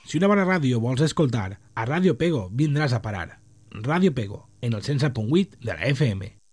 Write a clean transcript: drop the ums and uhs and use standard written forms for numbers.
Si una bona ràdio vols escoltar, a Ràdio Pego vindràs a parar. Ràdio Pego, en el 107.8 de la FM.